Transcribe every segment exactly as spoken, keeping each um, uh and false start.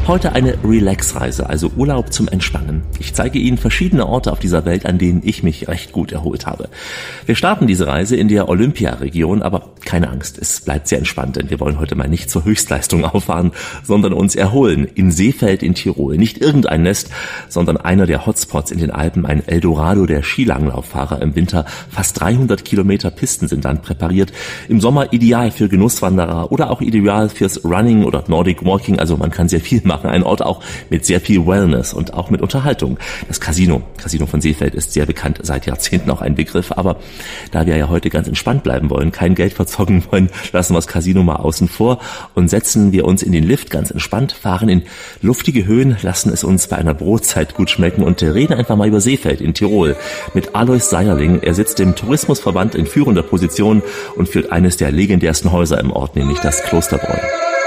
Heute eine Relax-Reise, also Urlaub zum Entspannen. Ich zeige Ihnen verschiedene Orte auf dieser Welt, an denen ich mich recht gut erholt habe. Wir starten diese Reise in der Olympia-Region, aber keine Angst, es bleibt sehr entspannt, denn wir wollen heute mal nicht zur Höchstleistung auffahren, sondern uns erholen. In Seefeld in Tirol. Nicht irgendein Nest, sondern einer der Hotspots in den Alpen, ein Eldorado der Skilanglaufahrer im Winter. Fast dreihundert Kilometer Pisten sind dann präpariert. Im Sommer ideal für Genusswanderer oder auch ideal fürs Running oder Nordic Walking, also man kann sehr viel machen. Ein Ort auch mit sehr viel Wellness und auch mit Unterhaltung. Das Casino, Casino von Seefeld ist sehr bekannt, seit Jahrzehnten auch ein Begriff, aber da wir ja heute ganz entspannt bleiben wollen, kein Geld verzocken wollen, lassen wir das Casino mal außen vor und setzen wir uns in den Lift ganz entspannt, fahren in luftige Höhen, lassen es uns bei einer Brotzeit gut schmecken und reden einfach mal über Seefeld in Tirol mit Alois Seierling. Er sitzt im Tourismusverband in führender Position und führt eines der legendärsten Häuser im Ort, nämlich das Klosterbräu.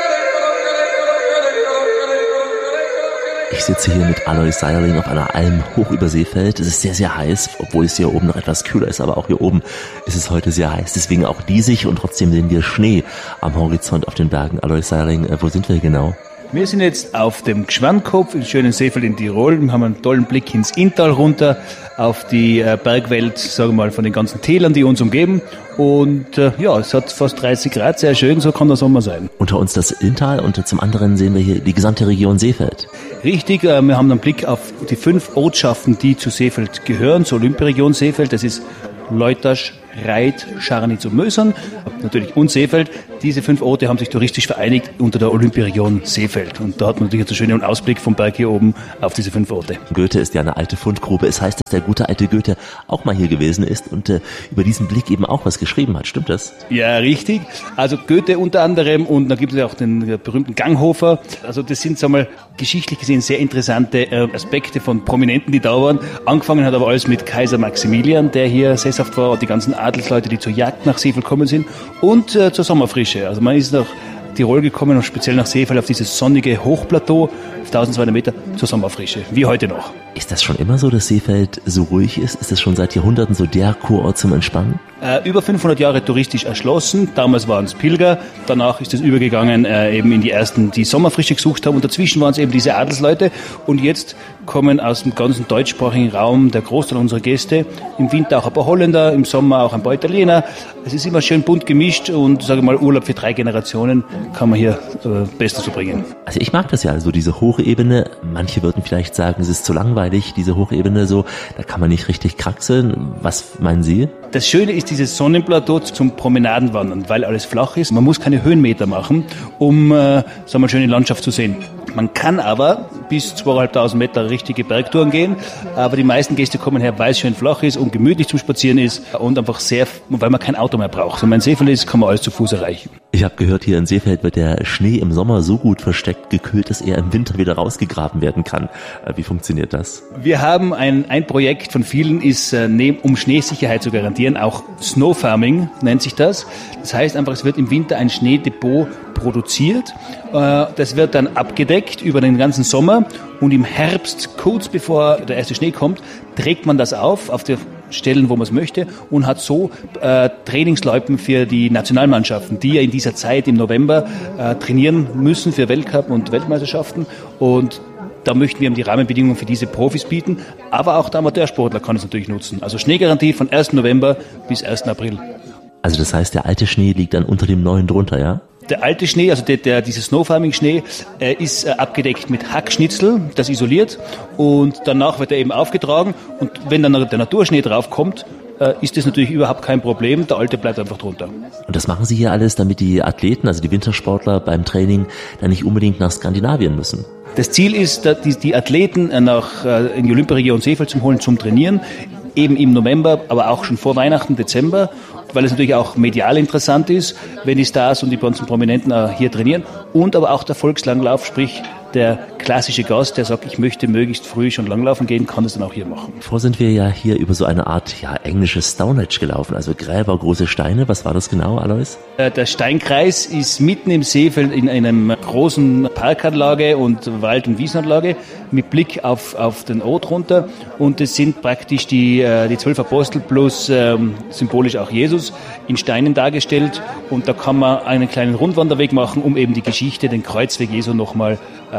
Ich sitze hier mit Alois Seierling auf einer Alm hoch über Seefeld. Es ist sehr, sehr heiß, obwohl es hier oben noch etwas kühler ist, aber auch hier oben ist es heute sehr heiß. Deswegen auch diesig und trotzdem sehen wir Schnee am Horizont auf den Bergen. Alois Seierling, wo sind wir genau? Wir sind jetzt auf dem Gschwandkopf im schönen Seefeld in Tirol. Wir haben einen tollen Blick ins Inntal runter auf die Bergwelt, sagen wir mal, von den ganzen Tälern, die uns umgeben. Und äh, ja, es hat fast dreißig Grad, sehr schön, so kann der Sommer sein. Unter uns das Inntal und zum anderen sehen wir hier die gesamte Region Seefeld. Richtig, äh, wir haben einen Blick auf die fünf Ortschaften, die zu Seefeld gehören, zur Olympiaregion Seefeld. Das ist Leutasch, Reit, Scharnitz und Mösern, natürlich und Seefeld. Diese fünf Orte haben sich touristisch vereinigt unter der Olympiaregion Seefeld. Und da hat man natürlich jetzt einen schönen Ausblick vom Berg hier oben auf diese fünf Orte. Goethe ist ja eine alte Fundgrube. Es heißt, dass der gute alte Goethe auch mal hier gewesen ist und äh, über diesen Blick eben auch was geschrieben hat. Stimmt das? Ja, richtig. Also Goethe unter anderem und da gibt es ja auch den berühmten Ganghofer. Also das sind, sagen wir mal, geschichtlich gesehen sehr interessante äh, Aspekte von Prominenten, die da waren. Angefangen hat aber alles mit Kaiser Maximilian, der hier sesshaft war, und die ganzen Adelsleute, die zur Jagd nach Seefeld gekommen sind und äh, zur Sommerfrische. Also man ist nach Tirol gekommen und speziell nach Seefeld auf dieses sonnige Hochplateau auf eintausendzweihundert Meter zur Sommerfrische, wie heute noch. Ist das schon immer so, dass Seefeld so ruhig ist? Ist das schon seit Jahrhunderten so der Kurort zum Entspannen? Äh, über fünfhundert Jahre touristisch erschlossen. Damals waren es Pilger. Danach ist es übergegangen äh, eben in die ersten, die Sommerfrische gesucht haben. Und dazwischen waren es eben diese Adelsleute. Und jetzt kommen aus dem ganzen deutschsprachigen Raum der Großteil unserer Gäste. Im Winter auch ein paar Holländer, im Sommer auch ein paar Italiener. Es ist immer schön bunt gemischt und, sage mal, Urlaub für drei Generationen kann man hier äh, Bestes zu bringen. Also ich mag das ja, also diese hohe Ebene. Manche würden vielleicht sagen, es ist zu langweilig, diese hohe Ebene so. Da kann man nicht richtig kraxeln. Was meinen Sie? Das Schöne ist dieses Sonnenplateau zum Promenadenwandern, weil alles flach ist. Man muss keine Höhenmeter machen, um äh, sagen wir mal, schöne Landschaft zu sehen. Man kann aber bis zweitausendfünfhundert Meter richtige Bergtouren gehen, aber die meisten Gäste kommen her, weil es schön flach ist und gemütlich zum Spazieren ist und einfach sehr, weil man kein Auto mehr braucht. Wenn man in Seefeld ist, kann man alles zu Fuß erreichen. Ich habe gehört, hier in Seefeld wird der Schnee im Sommer so gut versteckt gekühlt, dass er im Winter wieder rausgegraben werden kann. Wie funktioniert das? Wir haben ein, ein Projekt von vielen, ist, um Schneesicherheit zu garantieren, auch Snow Farming nennt sich das. Das heißt einfach, es wird im Winter ein Schneedepot produziert. Das wird dann abgedeckt über den ganzen Sommer und im Herbst, kurz bevor der erste Schnee kommt, trägt man das auf, auf die Stellen, wo man es möchte, und hat so äh, Trainingsloipen für die Nationalmannschaften, die ja in dieser Zeit im November äh, trainieren müssen für Weltcup und Weltmeisterschaften. Und da möchten wir die Rahmenbedingungen für diese Profis bieten, aber auch der Amateursportler kann es natürlich nutzen. Also Schneegarantie von ersten November bis ersten April. Also das heißt, der alte Schnee liegt dann unter dem neuen drunter, ja? Der alte Schnee, also der, der, dieser Snowfarming-Schnee, äh, ist äh, abgedeckt mit Hackschnitzel, das isoliert, und danach wird er eben aufgetragen, und wenn dann der Naturschnee draufkommt, äh, ist das natürlich überhaupt kein Problem, der alte bleibt einfach drunter. Und das machen Sie hier alles, damit die Athleten, also die Wintersportler beim Training, dann nicht unbedingt nach Skandinavien müssen? Das Ziel ist, die, die Athleten nach, äh, in die Olympiaregion Seefeld zu holen zum Trainieren, eben im November, aber auch schon vor Weihnachten, Dezember, weil es natürlich auch medial interessant ist, wenn die Stars und die ganzen Prominenten hier trainieren, und aber auch der Volkslanglauf, sprich der klassische Gast, der sagt, ich möchte möglichst früh schon langlaufen gehen, kann das dann auch hier machen. Vorher sind wir ja hier über so eine Art ja, englisches Stonehenge gelaufen, also Gräber, große Steine. Was war das genau, Alois? Der Steinkreis ist mitten im Seefeld in einem großen Parkanlage und Wald- und Wiesenanlage mit Blick auf, auf den Ort runter, und das sind praktisch die, die zwölf Apostel plus ähm, symbolisch auch Jesus in Steinen dargestellt, und da kann man einen kleinen Rundwanderweg machen, um eben die Geschichte, den Kreuzweg Jesu nochmal äh,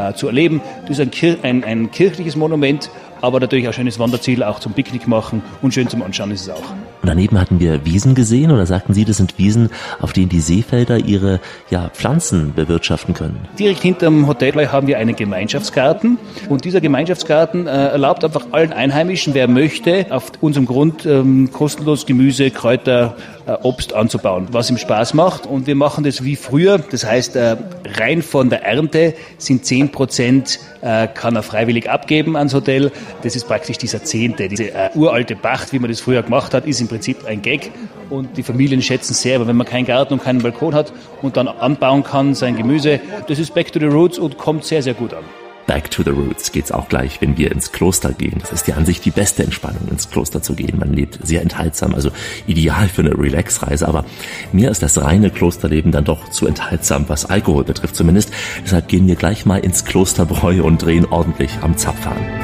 äh, zu erleben. Das ist ein, Kir- ein, ein kirchliches Monument, aber natürlich auch schönes Wanderziel, auch zum Picknick machen und schön zum Anschauen ist es auch. Und daneben hatten wir Wiesen gesehen, oder sagten Sie, das sind Wiesen, auf denen die Seefelder ihre ja, Pflanzen bewirtschaften können? Direkt hinterm Hotel haben wir einen Gemeinschaftsgarten und dieser Gemeinschaftsgarten äh, erlaubt einfach allen Einheimischen, wer möchte, auf unserem Grund ähm, kostenlos Gemüse, Kräuter, äh, Obst anzubauen, was ihm Spaß macht. Und wir machen das wie früher, das heißt äh, rein von der Ernte sind zehn Prozent äh, kann er freiwillig abgeben ans Hotel. Das ist praktisch dieser Zehnte, diese äh, uralte Pacht, wie man das früher gemacht hat, ist im Prinzip ein Gag und die Familien schätzen sehr, aber wenn man keinen Garten und keinen Balkon hat und dann anbauen kann, sein Gemüse, das ist back to the roots und kommt sehr, sehr gut an. Back to the roots geht's auch gleich, wenn wir ins Kloster gehen. Das ist ja an sich die beste Entspannung, ins Kloster zu gehen. Man lebt sehr enthaltsam, also ideal für eine Relax-Reise. Aber mir ist das reine Klosterleben dann doch zu enthaltsam, was Alkohol betrifft zumindest. Deshalb gehen wir gleich mal ins Klosterbräu und drehen ordentlich am Zapfhahn.